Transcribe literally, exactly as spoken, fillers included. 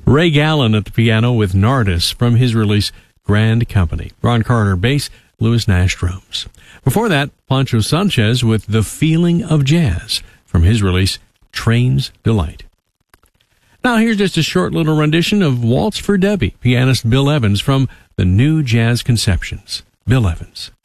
Ray Gallen at the piano with Nardis from his release Grand Company. Ron Carter bass, Louis Nash drums. Before that, Pancho Sanchez with The Feeling of Jazz from his release Train's Delight. Now here's just a short little rendition of Waltz for Debbie, pianist Bill Evans from the New Jazz Conceptions. Bill Evans.